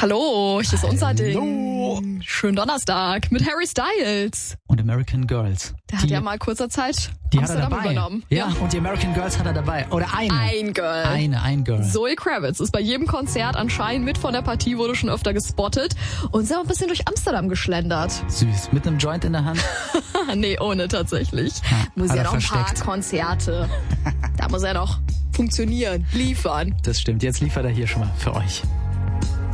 Hallo, hier ist unser Hallo. Ding. Schönen Donnerstag mit Harry Styles. Und American Girls. Der hat ja mal kurzer Zeit die hat er Amsterdam dabei. übernommen. Ja, und die American Girls hat er dabei. Oder eine. Ein Girl. Ein Girl. Zoe Kravitz ist bei jedem Konzert anscheinend mit von der Partie, wurde schon öfter gespottet und ist auch ein bisschen durch Amsterdam geschlendert. Süß. Mit einem Joint in der Hand. Nee, ohne tatsächlich. Ja, Muss hat ja er noch ein paar versteckt. Konzerte. Da muss er noch funktionieren, liefern. Das stimmt. Jetzt liefert er hier schon mal für euch.